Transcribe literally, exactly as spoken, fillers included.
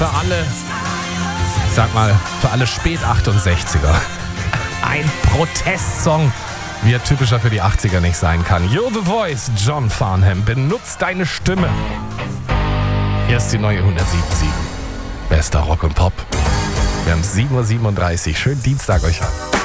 für alle, ich sag mal, für alle Spät-achtundsechziger. Ein Protestsong, wie er typischer für die achtziger nicht sein kann. You're the Voice, John Farnham, benutzt deine Stimme. Hier ist die neue hundertsieben Komma sieben. Bester Rock und Pop. Wir haben sieben Uhr siebenunddreißig. Schönen Dienstag euch an.